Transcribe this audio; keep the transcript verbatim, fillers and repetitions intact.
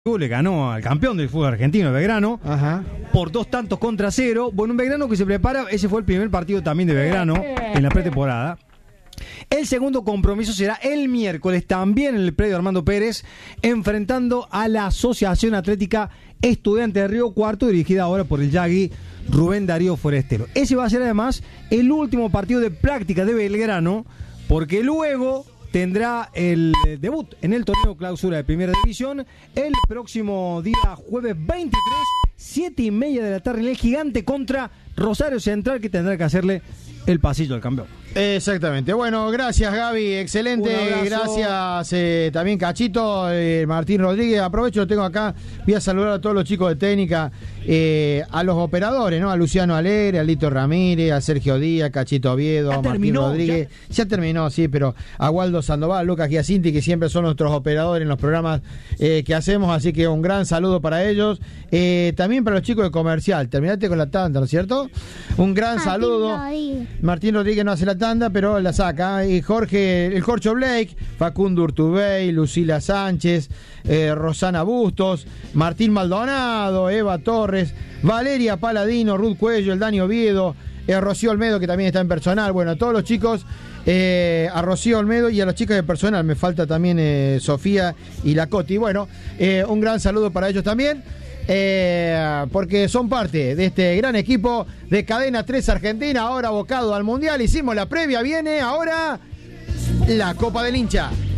le ganó al campeón del fútbol argentino, Belgrano, Ajá. por dos tantos contra cero. Bueno, un Belgrano que se prepara, ese fue el primer partido también de Belgrano en la pretemporada. El segundo compromiso será el miércoles, también en el predio Armando Pérez, enfrentando a la Asociación Atlética Estudiante de Río Cuarto, dirigida ahora por el Yagui Rubén Darío Forestero. Ese va a ser además el último partido de práctica de Belgrano, porque luego tendrá el debut en el torneo clausura de Primera División el próximo día jueves veintitrés, siete y media de la tarde en el Gigante contra Rosario Central, que tendrá que hacerle el pasillo al campeón. Exactamente. Bueno, gracias Gaby, excelente. Gracias eh, también Cachito, eh, Martín Rodríguez. Aprovecho, lo tengo acá. Voy a saludar a todos los chicos de técnica, eh, a los operadores, ¿no? A Luciano Alegre, a Lito Ramírez, a Sergio Díaz, Cachito Oviedo, a Martín terminó, Rodríguez. Ya... ya terminó, sí, pero a Waldo Sandoval, Lucas Giacinti, que siempre son nuestros operadores en los programas eh, que hacemos. Así que un gran saludo para ellos. Eh, también para los chicos de comercial. Terminaste con la tanda, ¿no es cierto? Un gran Martín saludo. Rodríguez. Martín Rodríguez no hace la tanda, pero la saca. Y Jorge, el Jorge Blake, Facundo Urtubey, Lucila Sánchez, eh, Rosana Bustos, Martín Maldonado, Eva Torres, Valeria Paladino, Ruth Cuello, el Dani Oviedo, eh, Rocío Olmedo, que también está en personal. Bueno, a todos los chicos, eh, a Rocío Olmedo y a las chicas de personal. Me falta también eh, Sofía y la Coti. Bueno, eh, un gran saludo para ellos también. Eh, porque son parte de este gran equipo de Cadena tres Argentina, ahora abocado al Mundial. Hicimos la previa, viene ahora la Copa del Hincha.